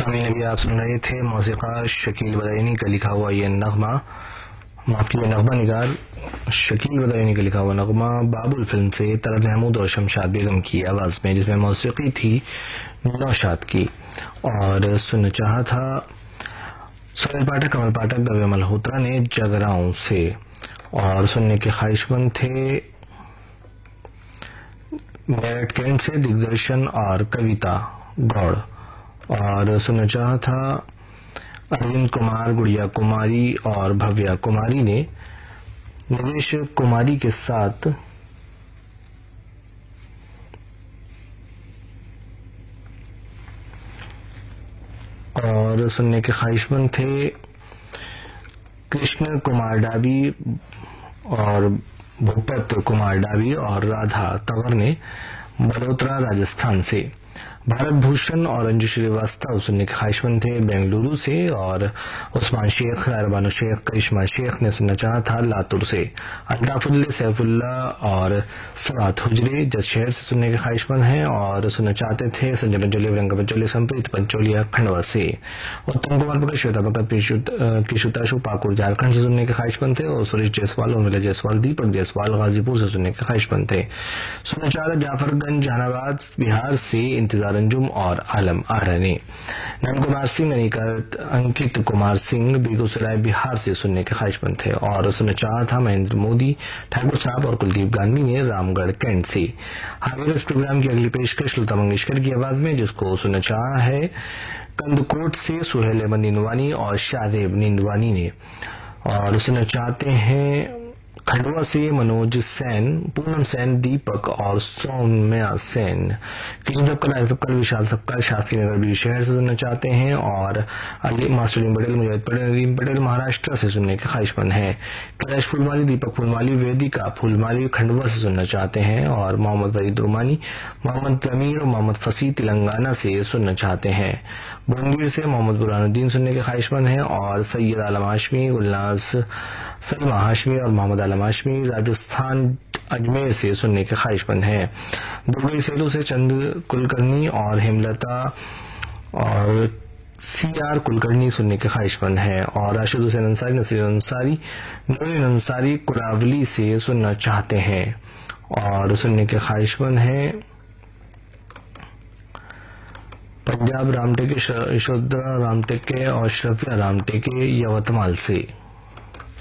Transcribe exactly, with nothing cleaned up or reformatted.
नामी नबी आप सुन रहे थे मौसीक़ा शकील बदायूनी का लिखा हुआ ये नगमा, माफ कीजिए नगमा निगार शकील बदायूनी का लिखा हुआ नगमा बाबुल फिल्म से तरत महमूद और शमशाद बेगम की आवाज में, जिसमें मौसीक़ी थी नौशाद की। और सुनना चाहा था सोहेल पाठक, कमल पाठक, दवे मल्होत्रा ने जगराओं से। और सुनने के ख्वाहिशमंद थे मेरठ कैंट से दिग्दर्शन और कविता गौड़। और सुनना चाहा था अरविंद कुमार, गुड़िया कुमारी और भव्या कुमारी ने निवेश कुमारी के साथ और सुनने के ख्वाहिशमंद थे कृष्ण कुमार डाबी और भूपत कुमार डाबी और राधा तंवर ने बड़ोदरा राजस्थान से। भारत भूषण और अंजू श्रीवास्तव सुनने के ख्वाहिशमंद थे बेंगलुरु से। और उस्मान शेख, रारबानो शेख, करिश्मा शेख ने सुनना चाहा था लातूर से। अल्ताफुल्ले, सैफुल्ला और सवात हुजरे जज शहर से सुनने के ख्वाहिशमंद हैं। और सुनना चाहते थे संजय पंचोली, प्रियंका पंचोली, संप्रीत पंचोलिया खंडवा से। उत्तम कुमार भगत, श्वेता भगत, किशुताशु पाकुड़ झारखंड से सुनने के ख्वाहिशमंद थे। और सुरेश जायसवाल, उर्मिला जायसवाल, दीपक जायसवाल गाजीपुर से सुनने के ख्वाहिशमंद थे। सुनना चाहते जाफरगंज, जहानाबाद बिहार से इंतजार अंजुम और आलम आरा ने। नंद कुमार सिंह, अनिकत अंकित कुमार सिंह बेगूसराय बिहार से सुनने के ख्वाहिशमंद थे। और सुनना चाहा था महेंद्र मोदी, ठाकुर साहब और कुलदीप गांधी ने रामगढ़ कैंट से। हाजिर इस प्रोग्राम की अगली पेशकश लता मंगेशकर की आवाज में, जिसको सुनना चाहा है कंदकोट से सुहेल अहमद निंदवानी और शाहदेव निंदवानी ने। और सुनना चाहते हैं खंडवा से मनोज सेन, पूनम सेन, दीपक और सौम्या सेन। किसी सबका राज सबका विशाल सबका शास्त्री नगर भी शहर से सुनना चाहते हैं। और अली मास्टर अलीम पटेल, मुजाहिद पटेल, अलीम पटेल महाराष्ट्र से सुनने के ख्वाहिशमंद हैं। कैलाश फूलमाली, दीपक फूलमाली, वेदिका फूलमाली खंडवा से सुनना चाहते हैं। और मोहम्मद वहीद रुमानी, मोहम्मद जमीर और मोहम्मद फसी तेलंगाना से सुनना चाहते हैं। बुरंगीर से मोहम्मद बुरहानुद्दीन सुनने के ख्वाहिशमंद हैं। और सैयद आलम हाशमी, गुलनाज सलमा हाशमी और मोहम्मद आलम हाशमी राजस्थान अजमेर से सुनने के ख्वाहिशमंद हैं। दुबई सेलू से चंद कुलकर्णी और हेमलता और सी आर कुलकर्णी सुनने के ख्वाहिशमंद हैं। और राशिद हुसैन अंसारी, नसीर अंसारी, नूरिन अंसारी कुरावली से सुनना चाहते हैं। और सुनने के ख्वाहिशमंद हैं पंजाब रामटेके, यशोधरा रामटेके और शफिया रामटेके यवतमाल से।